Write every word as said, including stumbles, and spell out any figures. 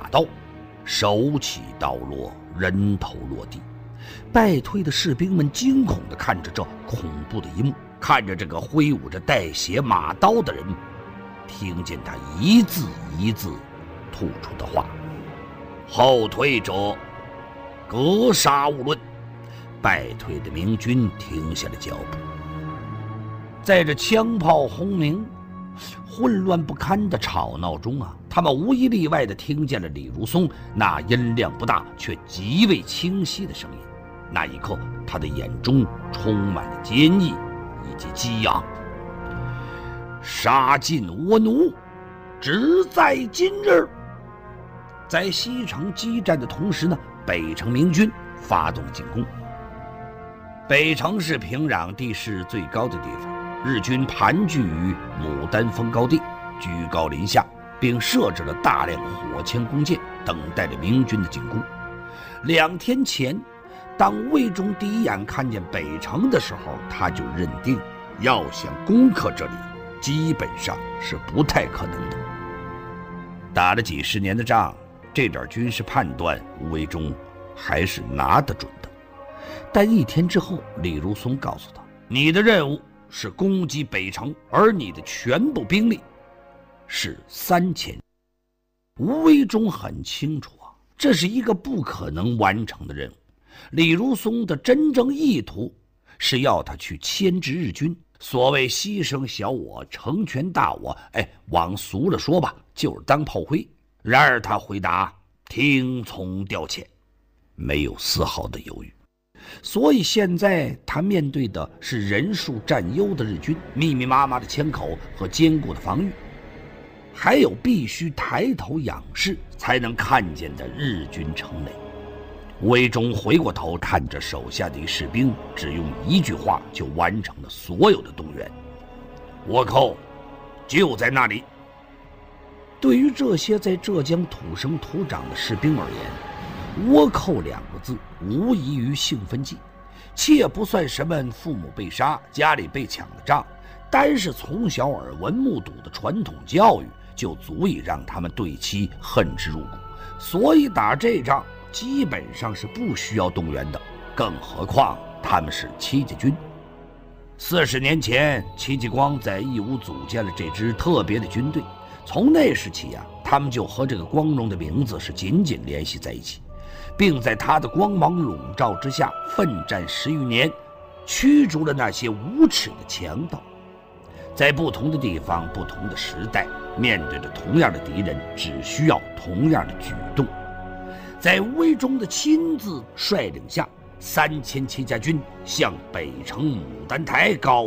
刀，手起刀落，人头落地。败退的士兵们惊恐地看着这恐怖的一幕，看着这个挥舞着带血马刀的人，听见他一字一字吐出的话：后退者格杀勿论。败退的明军停下了脚步，在这枪炮轰鸣、混乱不堪的吵闹中啊，他们无一例外地听见了李如松那音量不大却极为清晰的声音。那一刻，他的眼中充满了坚毅以及激昂。杀尽倭奴，只在今日。在西城激战的同时呢，北城明军发动了进攻。北城是平壤地势最高的地方，日军盘踞于牡丹峰高地，居高临下，并设置了大量火枪弓箭，等待着明军的进攻。两天前，当魏忠第一眼看见北城的时候，他就认定要想攻克这里，基本上是不太可能的。打了几十年的仗，这点军事判断，吴维忠还是拿得准的。但一天之后，李如松告诉他：“你的任务是攻击北城，而你的全部兵力是三千。”吴维忠很清楚啊，这是一个不可能完成的任务。李如松的真正意图是要他去牵制日军。所谓牺牲小我，成全大我，哎，往俗了说吧，就是当炮灰。然而他回答：“听从调遣。”没有丝毫的犹豫。所以现在他面对的是人数占优的日军，密密麻麻的枪口和坚固的防御，还有必须抬头仰视才能看见的日军城垒。吴维忠回过头看着手下的一士兵，只用一句话就完成了所有的动员：倭寇就在那里。对于这些在浙江土生土长的士兵而言，倭寇两个字无异于兴奋剂，且不算什么父母被杀、家里被抢的仗，单是从小耳闻目睹的传统教育，就足以让他们对其恨之入骨。所以打这仗基本上是不需要动员的，更何况他们是戚家军。四十年前，戚继光在义乌组建了这支特别的军队，从那时起啊，他们就和这个光荣的名字是紧紧联系在一起，并在他的光芒笼罩之下奋战十余年，驱逐了那些无耻的强盗。在不同的地方、不同的时代，面对着同样的敌人，只需要同样的举动。在吴维忠的亲自率领下，三千戚家军向北城牡丹台高